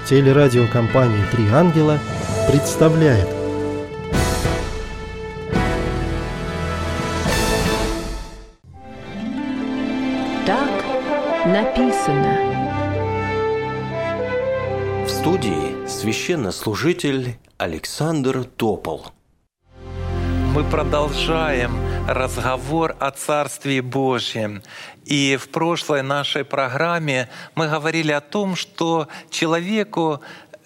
Телерадиокомпания «Три ангела» представляет. Так написано. В студии священнослужитель Александр Топол. Мы продолжаем разговор о Царстве Божьем. И в прошлой нашей программе мы говорили о том, что человеку,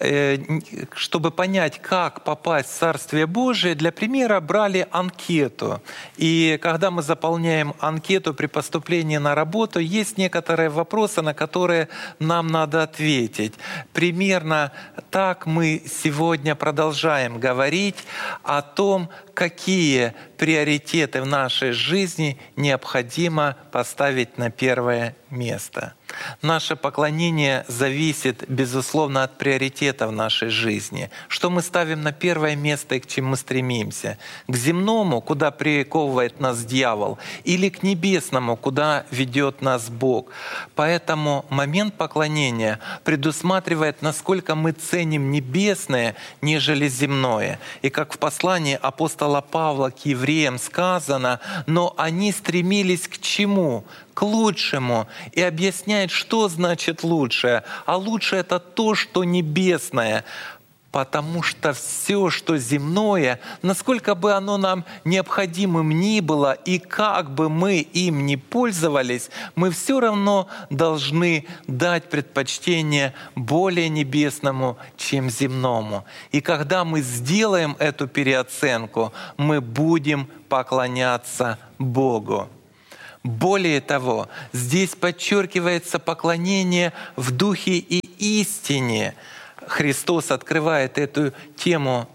чтобы понять, как попасть в Царствие Божие, для примера брали анкету. И когда мы заполняем анкету при поступлении на работу, есть некоторые вопросы, на которые нам надо ответить. Примерно так мы сегодня продолжаем говорить о том, какие приоритеты в нашей жизни необходимо поставить на первое место. Наше поклонение зависит, безусловно, от приоритетов нашей жизни. Что мы ставим на первое место и к чему стремимся? К земному, куда приковывает нас дьявол, или к небесному, куда ведет нас Бог? Поэтому момент поклонения предусматривает, насколько мы ценим небесное, нежели земное. И как в послании апостола Павла к евреям сказано, но они стремились к чему? К лучшему. И объясняет, что значит лучшее. А лучшее — это то, что небесное. Потому что все, что земное, насколько бы оно нам необходимым ни было, и как бы мы им ни пользовались, мы все равно должны дать предпочтение более небесному, чем земному. И когда мы сделаем эту переоценку, мы будем поклоняться Богу. Более того, здесь подчеркивается поклонение в духе и истине. Христос открывает эту тему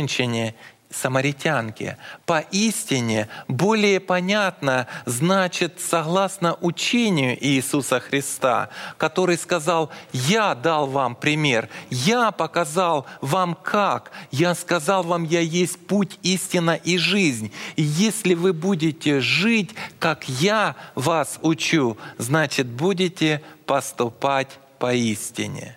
женщине-самаритянке. Поистине более понятно значит согласно учению Иисуса Христа, который сказал: «Я дал вам пример, я показал вам как, я сказал вам, я есть путь, истина и жизнь. И если вы будете жить, как я вас учу, значит, будете поступать поистине».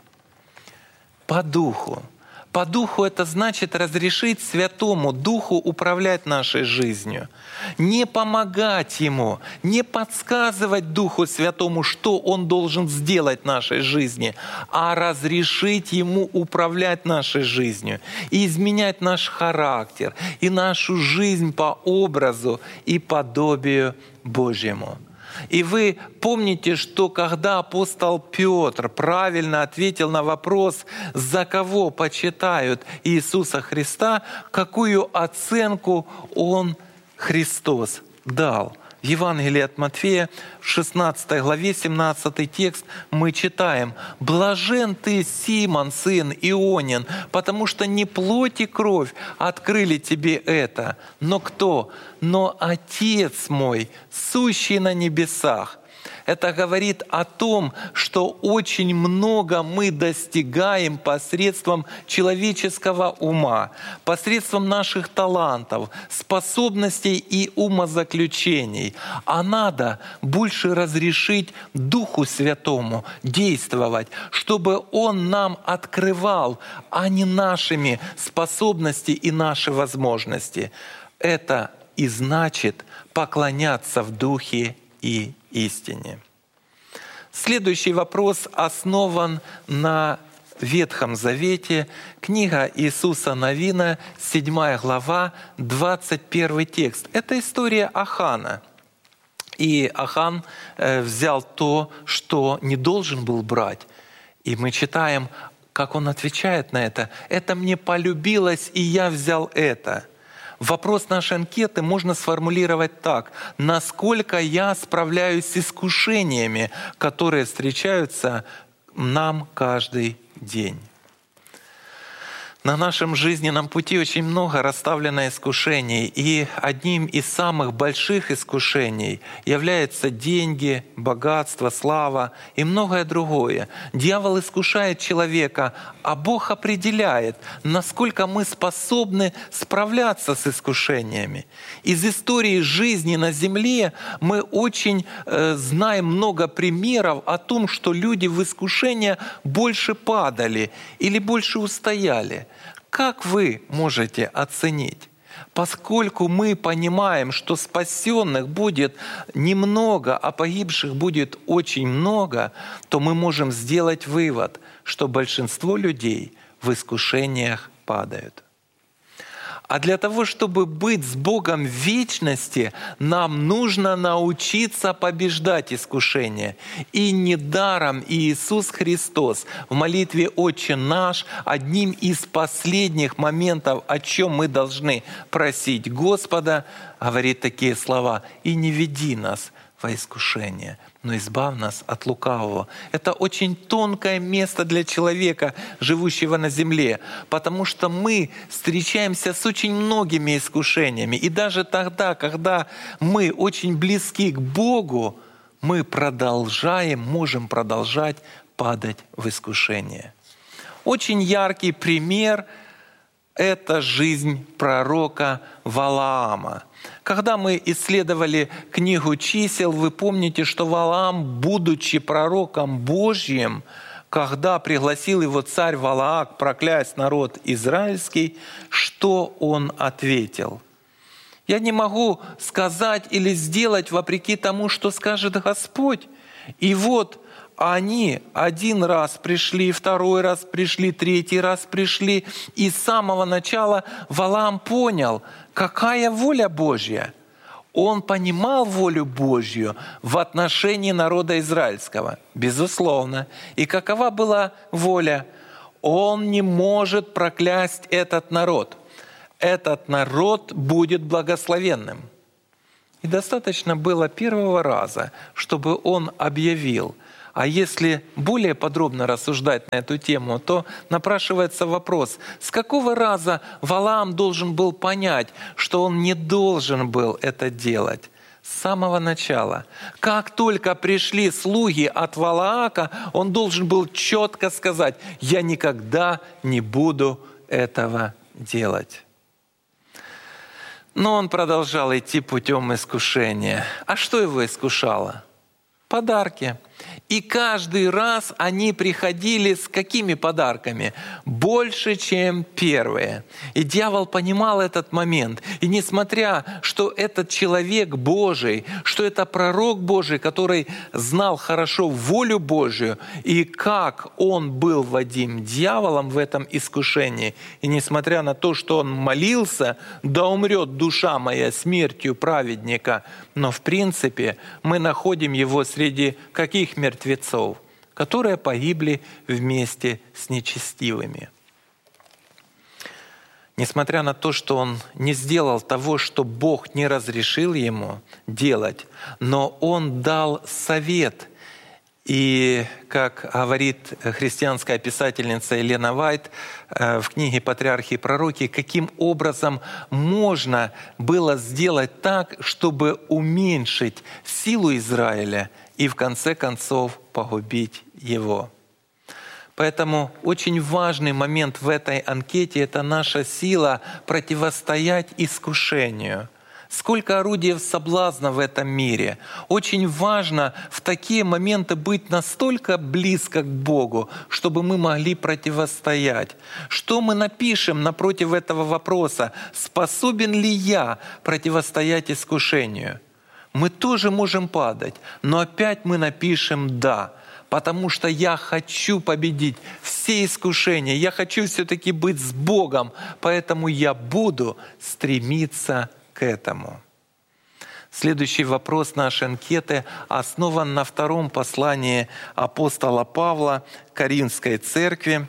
По духу. По духу — это значит разрешить Святому Духу управлять нашей жизнью. Не помогать Ему, не подсказывать Духу Святому, что Он должен сделать в нашей жизни, а разрешить Ему управлять нашей жизнью и изменять наш характер и нашу жизнь по образу и подобию Божьему. И вы помните, что когда апостол Петр правильно ответил на вопрос, за кого почитают Иисуса Христа, какую оценку он, Христос, дал. В Евангелии от Матфея, в 16 главе, 17 текст, мы читаем: «Блажен ты, Симон, сын Ионин, потому что не плоть и кровь открыли тебе это, но кто? Но Отец мой, сущий на небесах». Это говорит о том, что очень много мы достигаем посредством человеческого ума, посредством наших талантов, способностей и умозаключений. А надо больше разрешить Духу Святому действовать, чтобы Он нам открывал, а не нашими способности и наши возможности. Это и значит поклоняться в Духе и истине. Следующий вопрос основан на Ветхом Завете. Книга Иисуса Навина, 7 глава, 21 текст. Это история Ахана. И Ахан взял то, что не должен был брать. И мы читаем, как он отвечает на это. «Это мне полюбилось, и я взял это». Вопрос нашей анкеты можно сформулировать так: насколько я справляюсь с искушениями, которые встречаются нам каждый день? На нашем жизненном пути очень много расставлено искушений, и одним из самых больших искушений являются деньги, богатство, слава и многое другое. Дьявол искушает человека, а Бог определяет, насколько мы способны справляться с искушениями. Из истории жизни на земле мы очень знаем много примеров о том, что люди в искушения больше падали или больше устояли. Как вы можете оценить? Поскольку мы понимаем, что спасенных будет немного, а погибших будет очень много, то мы можем сделать вывод, что большинство людей в искушениях падают. А для того, чтобы быть с Богом в вечности, нам нужно научиться побеждать искушения. И недаром Иисус Христос в молитве «Отче наш» одним из последних моментов, о чем мы должны просить Господа, говорит такие слова: «И не веди нас во искушение, но избавь нас от лукавого». Это очень тонкое место для человека, живущего на земле, потому что мы встречаемся с очень многими искушениями. И даже тогда, когда мы очень близки к Богу, мы можем продолжать падать в искушение. Очень яркий пример — это жизнь пророка Валаама. Когда мы исследовали книгу «Чисел», вы помните, что Валаам, будучи пророком Божьим, когда пригласил его царь Валаак проклясть народ израильский, что он ответил? «Я не могу сказать или сделать вопреки тому, что скажет Господь». И вот они один раз пришли, второй раз пришли, третий раз пришли. И с самого начала Валаам понял, какая воля Божья. Он понимал волю Божью в отношении народа израильского, безусловно. И какова была воля? Он не может проклясть этот народ. Этот народ будет благословенным. И достаточно было первого раза, чтобы он объявил. А если более подробно рассуждать на эту тему, то напрашивается вопрос, с какого раза Валаам должен был понять, что он не должен был это делать? С самого начала. Как только пришли слуги от Валаака, он должен был четко сказать: «Я никогда не буду этого делать». Но он продолжал идти путем искушения. А что его искушало? Подарки. И каждый раз они приходили с какими подарками? Больше, чем первые. И дьявол понимал этот момент. И несмотря, что этот человек Божий, что это пророк Божий, который знал хорошо волю Божию, и как он был водим дьяволом в этом искушении, и несмотря на то, что он молился: «Да умрет душа моя смертью праведника», но в принципе мы находим его среди каких мертвецов, которые погибли вместе с нечестивыми. Несмотря на то, что он не сделал того, что Бог не разрешил ему делать, но он дал совет. И, как говорит христианская писательница Елена Вайт в книге «Патриархи и пророки», каким образом можно было сделать так, чтобы уменьшить силу Израиля и в конце концов погубить его. Поэтому очень важный момент в этой анкете — это наша сила противостоять искушению. Сколько орудий соблазна в этом мире. Очень важно в такие моменты быть настолько близко к Богу, чтобы мы могли противостоять. Что мы напишем напротив этого вопроса? Способен ли я противостоять искушению? Мы тоже можем падать, но опять мы напишем «да». Потому что я хочу победить все искушения, я хочу все-таки быть с Богом, поэтому я буду стремиться к этому. Следующий вопрос нашей анкеты основан на втором послании апостола Павла к Коринфской церкви.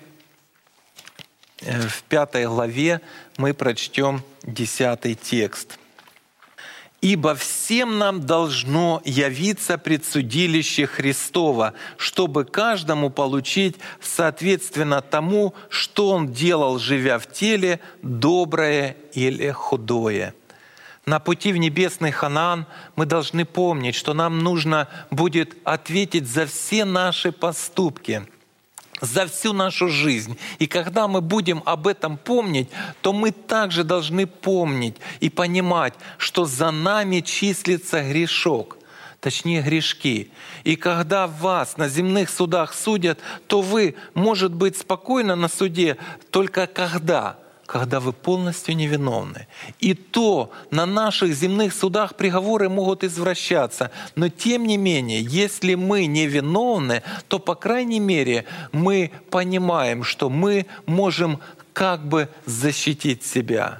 В 5 главе мы прочтем 10 текст. Ибо всем нам должно явиться предсудилище Христово, чтобы каждому получить соответственно тому, что он делал, живя в теле, доброе или худое. На пути в небесный Ханаан мы должны помнить, что нам нужно будет ответить за все наши поступки, за всю нашу жизнь. И когда мы будем об этом помнить, то мы также должны помнить и понимать, что за нами числится грешок, точнее грешки. И когда вас на земных судах судят, то вы, может быть, спокойно на суде только когда вы полностью невиновны. И то на наших земных судах приговоры могут извращаться. Но тем не менее, если мы невиновны, то, по крайней мере, мы понимаем, что мы можем как бы защитить себя.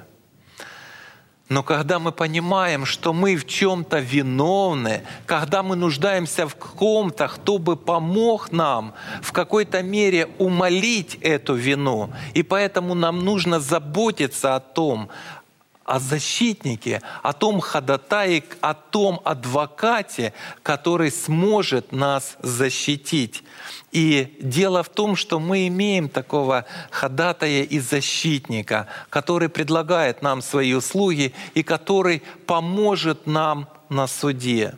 Но когда мы понимаем, что мы в чем-то виновны, когда мы нуждаемся в ком-то, кто бы помог нам в какой-то мере умалить эту вину, и поэтому нам нужно заботиться о защитнике, о том ходатае, о том адвокате, который сможет нас защитить. И дело в том, что мы имеем такого ходатая и защитника, который предлагает нам свои услуги и который поможет нам на суде.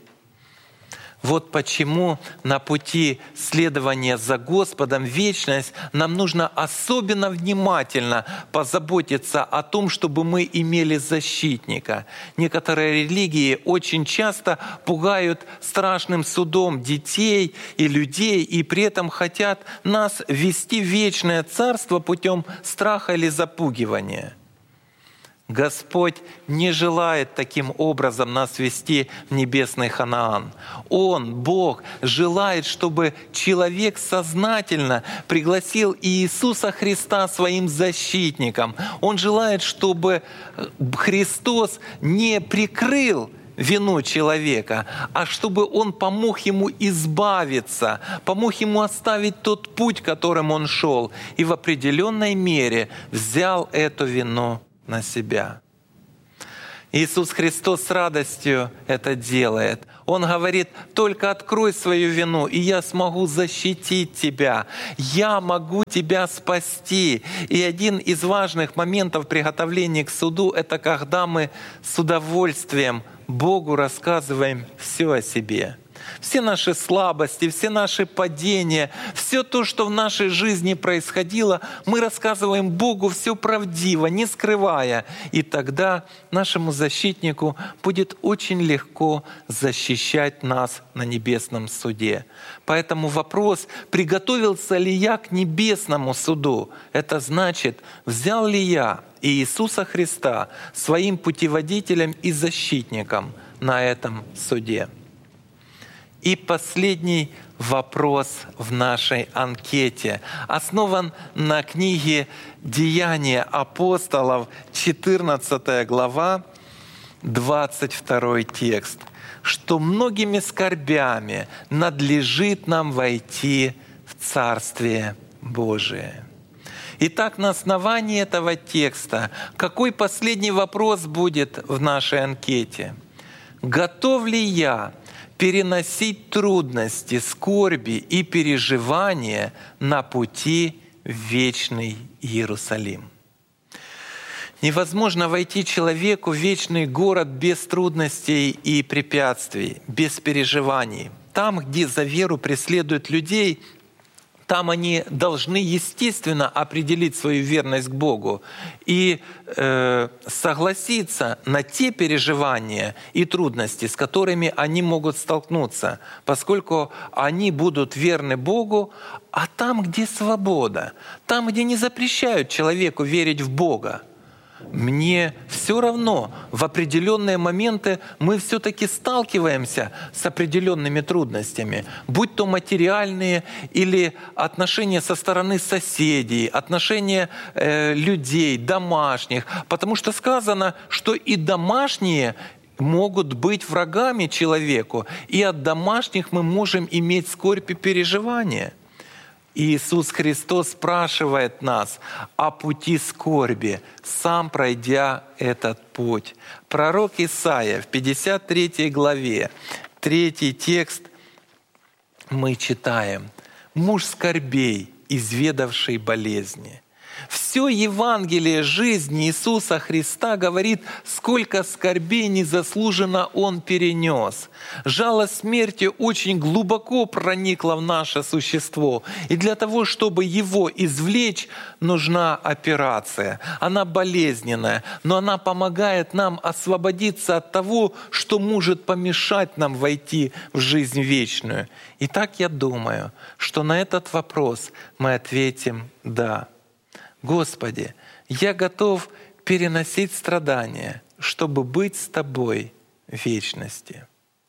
Вот почему на пути следования за Господом в вечность нам нужно особенно внимательно позаботиться о том, чтобы мы имели защитника. Некоторые религии очень часто пугают страшным судом детей и людей, и при этом хотят нас ввести в вечное царство путем страха или запугивания. Господь не желает таким образом нас вести в небесный Ханаан. Он, Бог, желает, чтобы человек сознательно пригласил Иисуса Христа своим защитником. Он желает, чтобы Христос не прикрыл вину человека, а чтобы он помог ему избавиться, помог ему оставить тот путь, которым он шел, и в определенной мере взял эту вину на себя. Иисус Христос с радостью это делает. Он говорит: только открой свою вину, и я смогу защитить тебя. Я могу тебя спасти. И один из важных моментов приготовления к суду — это когда мы с удовольствием Богу рассказываем все о себе. Все наши слабости, все наши падения, все то, что в нашей жизни происходило, мы рассказываем Богу все правдиво, не скрывая. И тогда нашему защитнику будет очень легко защищать нас на небесном суде. Поэтому вопрос, приготовился ли я к небесному суду, это значит, взял ли я Иисуса Христа своим путеводителем и защитником на этом суде. И последний вопрос в нашей анкете основан на книге «Деяния апостолов», 14 глава, 22 текст, что многими скорбями надлежит нам войти в Царствие Божие. Итак, на основании этого текста какой последний вопрос будет в нашей анкете? Готов ли я переносить трудности, скорби и переживания на пути в вечный Иерусалим? Невозможно войти человеку в вечный город без трудностей и препятствий, без переживаний. Там, где за веру преследуют людей, там они должны, естественно, определить свою верность к Богу и согласиться на те переживания и трудности, с которыми они могут столкнуться, поскольку они будут верны Богу. А там, где свобода, там, где не запрещают человеку верить в Бога, мне все равно, в определенные моменты мы все-таки сталкиваемся с определенными трудностями, будь то материальные или отношения со стороны соседей, отношения людей, домашних. Потому что сказано, что и домашние могут быть врагами человеку, и от домашних мы можем иметь скорбь и переживания. И Иисус Христос спрашивает нас о пути скорби, сам пройдя этот путь. Пророк Исаия в 53 главе, 3 текст мы читаем. «Муж скорбей, изведавший болезни». Все Евангелие жизни Иисуса Христа говорит, сколько скорбей незаслуженно Он перенес. Жало смерти очень глубоко проникло в наше существо. И для того, чтобы его извлечь, нужна операция. Она болезненная, но она помогает нам освободиться от того, что может помешать нам войти в жизнь вечную. Итак, я думаю, что на этот вопрос мы ответим «да». Господи, я готов переносить страдания, чтобы быть с Тобой в вечности.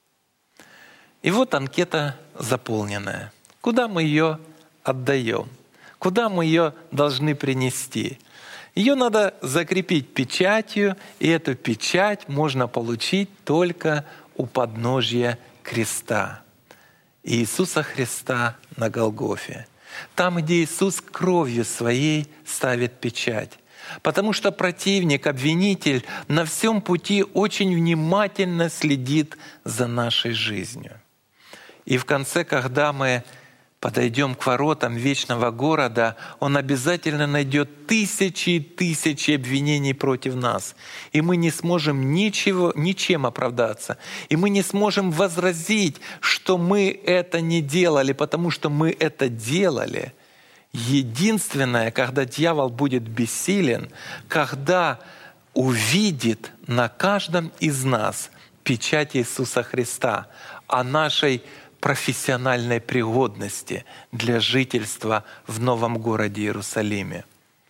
И вот анкета заполненная. Куда мы ее отдаем? Куда мы ее должны принести? Ее надо закрепить печатью, и эту печать можно получить только у подножия креста Иисуса Христа на Голгофе. Там, где Иисус кровью Своей ставит печать. Потому что противник, обвинитель на всем пути очень внимательно следит за нашей жизнью. И в конце, когда мы подойдем к воротам вечного города, Он обязательно найдет тысячи и тысячи обвинений против нас. И мы не сможем ничем оправдаться. И мы не сможем возразить, что мы это не делали, потому что мы это делали. Единственное, когда дьявол будет бессилен, когда увидит на каждом из нас печать Иисуса Христа о нашей профессиональной пригодности для жительства в новом городе Иерусалиме.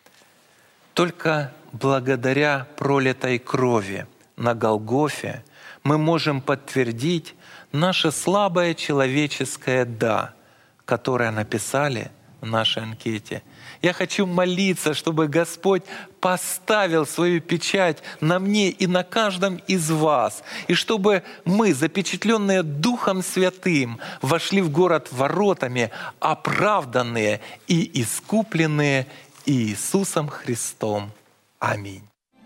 Только благодаря пролитой крови на Голгофе мы можем подтвердить наше слабое человеческое «да», которое написали в нашей анкете. Я хочу молиться, чтобы Господь поставил свою печать на мне и на каждом из вас, и чтобы мы, запечатленные Духом Святым, вошли в город воротами, оправданные и искупленные Иисусом Христом. Аминь.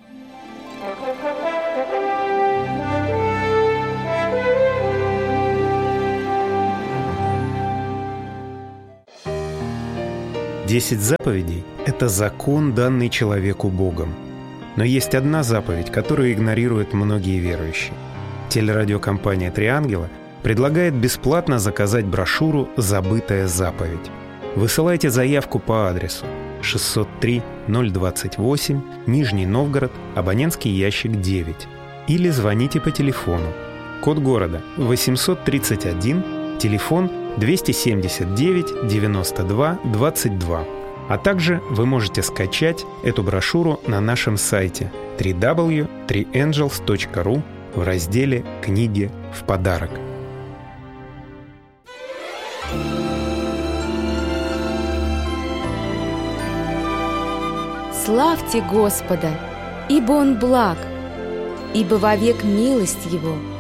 Десять заповедей – это закон, данный человеку Богом. Но есть одна заповедь, которую игнорируют многие верующие. Телерадиокомпания «Три ангела» предлагает бесплатно заказать брошюру «Забытая заповедь». Высылайте заявку по адресу 603-028, Нижний Новгород, абонентский ящик 9. Или звоните по телефону. Код города 831, телефон 279 92 22. А также вы можете скачать эту брошюру на нашем сайте www.3angels.ru в разделе «Книги в подарок». Славьте Господа, ибо Он благ, ибо вовек милость Его